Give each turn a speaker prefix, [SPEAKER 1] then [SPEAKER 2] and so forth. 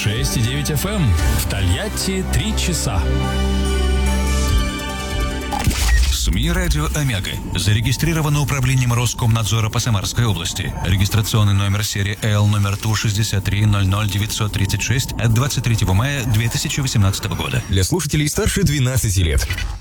[SPEAKER 1] 96,9 FM. В Тольятти 3 часа.
[SPEAKER 2] СМИ «Радио Омега» зарегистрировано управлением Роскомнадзора по Самарской области. Регистрационный номер серии Л номер ТУ-6300936 от 23 мая 2018 года.
[SPEAKER 3] Для слушателей старше 12 лет.